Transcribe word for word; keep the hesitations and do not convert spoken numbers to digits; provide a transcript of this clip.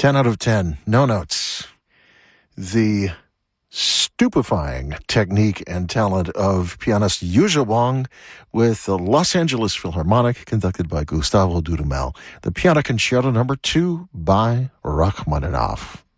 ten out of ten. No notes. The stupefying technique and talent of pianist Yuzha Wang with the Los Angeles Philharmonic, conducted by Gustavo Dudamel. The Piano Concerto Number Two by Rachmaninoff.